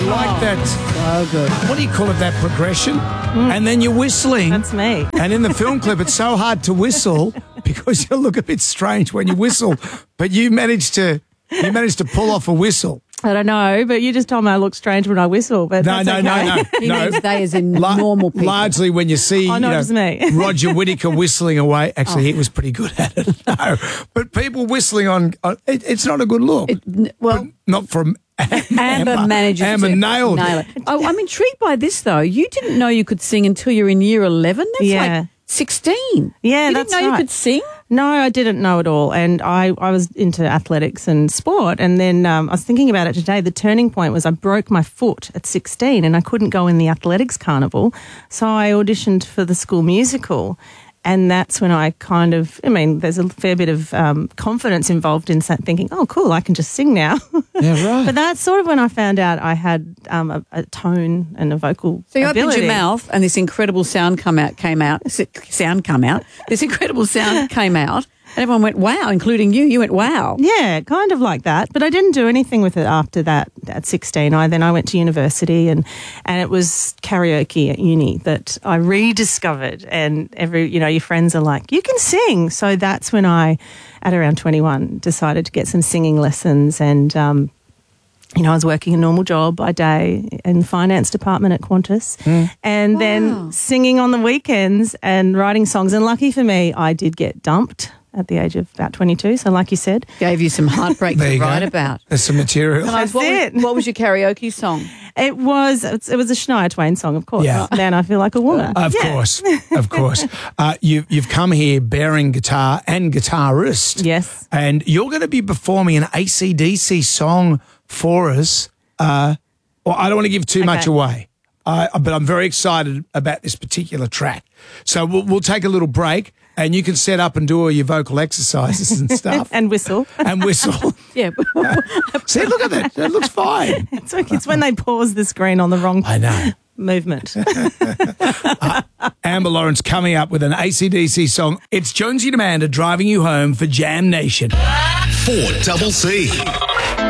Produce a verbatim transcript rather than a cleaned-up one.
like that. So good. What do you call it, that progression? Mm. And then you're whistling. That's me. And in the film clip, it's so hard to whistle because you look a bit strange when you whistle, but you managed to you managed to pull off a whistle. I don't know, but you just told me I look strange when I whistle. But no, that's no, okay. no, no, He no. means they as in La- normal people. Largely when you see Oh, you not know, just me. Roger Whittaker whistling away. Actually, Oh. he was pretty good at it. No, but people whistling on, on it, it's not a good look. It, n- well, But not from Amber, Amber manages Amber to nailed nail it. it. Oh, I'm intrigued by this, though. You didn't know you could sing until you're in year eleven? That's Yeah. like sixteen. Yeah, you that's didn't know right. you could sing? No, I didn't know at all. And I, I was into athletics and sport. And then um, I was thinking about it today. The turning point was I broke my foot at sixteen and I couldn't go in the athletics carnival. So I auditioned for the school musical. And that's when I kind of, I mean, there's a fair bit of um, confidence involved in thinking, oh, cool, I can just sing now. Yeah, right. But that's sort of when I found out I had um, a, a tone and a vocal So you ability. opened your mouth and this incredible sound come out, came out, sound come out, this incredible sound came out. And everyone went, wow, including you. You went, wow. Yeah, kind of like that. But I didn't do anything with it after that at sixteen. I then I went to university and, and it was karaoke at uni that I rediscovered. And every, you know, your friends are like, you can sing. So that's when I, at around twenty-one, decided to get some singing lessons. And, um, you know, I was working a normal job by day in the finance department at Qantas mm. and Wow. then singing on the weekends and writing songs. And lucky for me, I did get dumped at the age of about twenty-two. So like you said. Gave you some heartbreak There to you go. write about. There's some material. Can I ask, That's what, it. Was, what was your karaoke song? It was it was a Shania Twain song, of course. Yeah. Then I feel like a woman. Of Yeah. course, of course. Uh, you, you've come here bearing guitar and guitarist. Yes. And you're going to be performing an A C D C song for us. Uh, well, I don't want to give too much Okay. away, uh, but I'm very excited about this particular track. So we'll, we'll take a little break and you can set up and do all your vocal exercises and stuff. And whistle. and whistle. Yeah. See, look at that. That looks fine. It's, like, it's when they pause the screen on the wrong I know. movement. uh, Amber Lawrence coming up with an A C D C song. It's Jonesy and Amanda driving you home for Jam Nation. four double C.